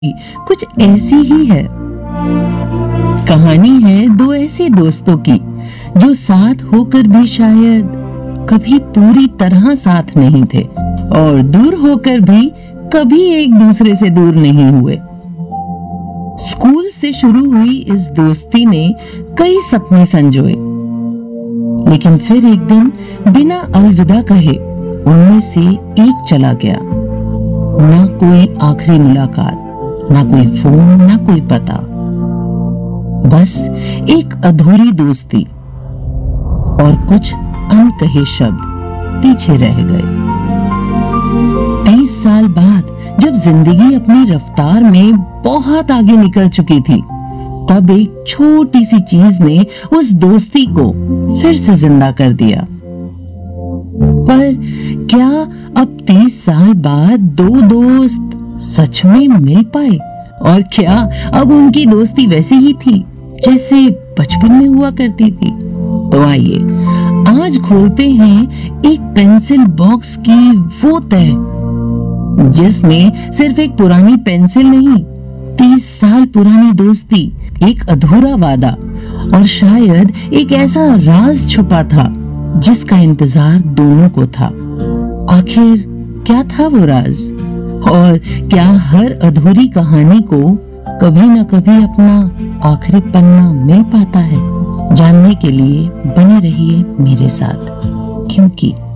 कुछ ऐसी ही है। कहानी है दो ऐसे दोस्तों की जो साथ होकर भी शायद कभी पूरी तरह साथ नहीं थे और दूर होकर भी कभी एक दूसरे से दूर नहीं हुए। स्कूल से शुरू हुई इस दोस्ती ने कई सपने संजोए, लेकिन फिर एक दिन बिना अलविदा कहे उनमें से एक चला गया। ना कोई आखिरी मुलाकात, ना कोई फोन, ना कोई पता, बस एक अधूरी दोस्ती और कुछ अनकहे शब्द पीछे रह गए। 30 साल बाद जब जिंदगी अपनी रफ्तार में बहुत आगे निकल चुकी थी, तब एक छोटी सी चीज ने उस दोस्ती को फिर से जिंदा कर दिया। पर क्या अब 30 साल बाद दो दोस्त सच में मिल पाए? और क्या अब उनकी दोस्ती वैसी ही थी जैसे बचपन में हुआ करती थी? तो आइए आज खोलते हैं एक पेंसिल बॉक्स की वो तह जिसमें सिर्फ एक पुरानी पेंसिल नहीं, 30 साल पुरानी दोस्ती, एक अधूरा वादा और शायद एक ऐसा राज छुपा था जिसका इंतजार दोनों को था। आखिर क्या था वो राज? और क्या हर अधूरी कहानी को कभी न कभी अपना आखिरी पन्ना मिल पाता है? जानने के लिए बने रहिए मेरे साथ, क्योंकि